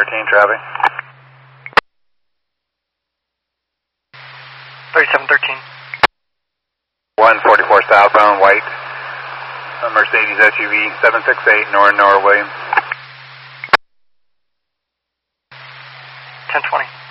traffic. 3713. 144 southbound, white. Mercedes SUV 768, Nora Williams. 1020.